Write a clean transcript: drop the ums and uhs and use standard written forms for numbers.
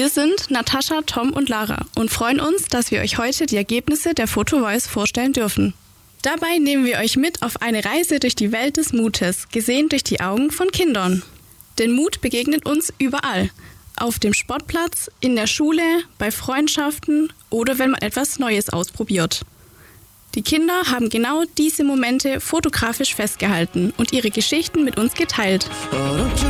Wir sind Natascha, Tom und Lara und freuen uns, dass wir euch heute die Ergebnisse der Photo Voice vorstellen dürfen. Dabei nehmen wir euch mit auf eine Reise durch die Welt des Mutes, gesehen durch die Augen von Kindern. Denn Mut begegnet uns überall. Auf dem Sportplatz, in der Schule, bei Freundschaften oder wenn man etwas Neues ausprobiert. Die Kinder haben genau diese Momente fotografisch festgehalten und ihre Geschichten mit uns geteilt.